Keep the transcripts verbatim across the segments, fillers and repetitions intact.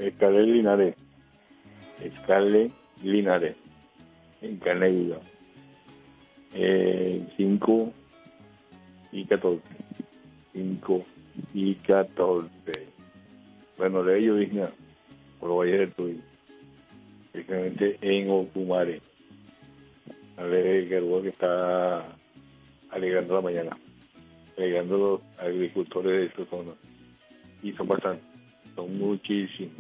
Escalé Linares, Escalé Linares, en Caneida, eh, cinco y catorce, cinco y catorce. Bueno, de ellos Vigna, por Valle del Tuy, especialmente en Ocumare, a ver que el que está alegando la mañana, alegando los agricultores de esta zona, y son bastantes, son muchísimos.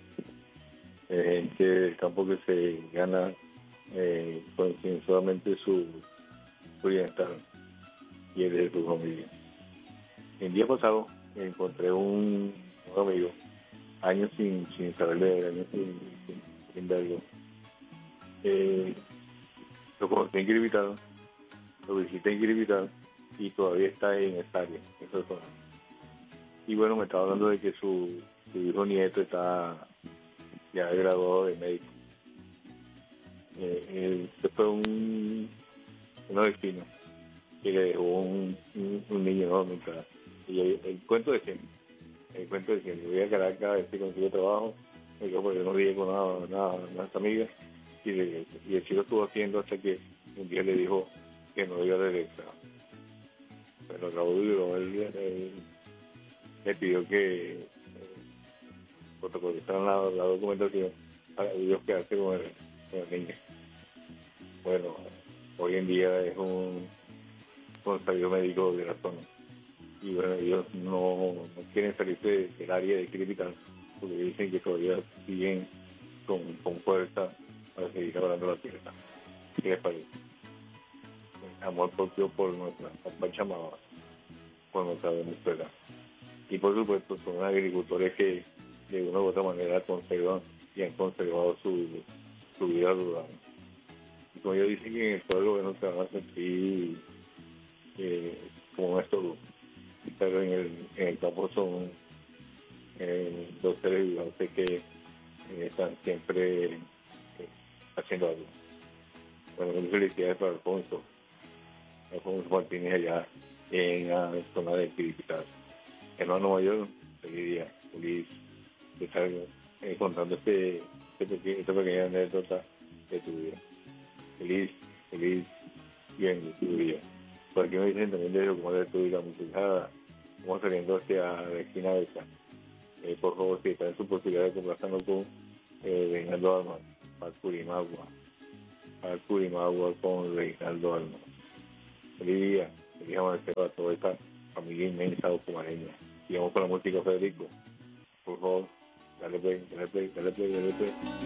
Eh, gente del campo que se gana eh, solamente su, su bienestar y el de su familia. El día pasado me encontré un, un amigo, años sin, sin saberle de él, años sin, sin, sin verlo. Eh, lo conocí en Quiribital, lo visité en Quiribital y todavía está en esa área, en esa zona. Y bueno, me estaba hablando de que su, su hijo nieto está ya graduado de médico. Eh, él se fue un, unos vecinos que le dejó un, un, un niño enorme en casa. Y el, el cuento de siempre, el cuento de siempre, voy a Caracas a ver si consigo trabajo, me dijo, porque no vive con nada, nada, unas amigas, y, le, y el chico estuvo haciendo hasta que un día le dijo que no iba a regresar. Pero Raúl, él, él, le pidió que eh, protocolizaran la, la documentación para ellos quedarse con el, con el niño. Bueno, hoy en día es un consejero médico de la zona. Y bueno, ellos no, no quieren salirse del área de Quiribital porque dicen que todavía siguen con, con fuerza para seguir hablando la tierra. ¿Qué les parece? Amor propio por nuestra Pachamama, por nuestra Venezuela. Y por supuesto son agricultores que de una u otra manera conservan y han conservado su, su vida rural. Y como ellos dicen que en el pueblo no se van a sentir eh, como un estorbo, pero en el, en el campo son eh, dos seres vivantes que eh, están siempre eh, haciendo algo. Bueno, muchas felicidades para Alfonso, Alfonso Martínez allá en la zona de Quiribital. Hermano mayor, feliz día, feliz de estar eh, contando este, este pequeño, esta pequeña anécdota de tu vida. Feliz, feliz, bien de tu vida. Por aquí me dicen también de cómo de tu vida, muchachada, como saliendo hacia la esquina de esta. Eh, por favor, si está en su posibilidad de conversando con eh, Reinaldo Alma, para Curimagua, para Curimagua con Reinaldo Alma. Feliz día, feliz amanecer a toda esta familia inmensa ocumareña. Y vamos con la música, Federico. Por favor, dale play, dale play, dale play, dale play.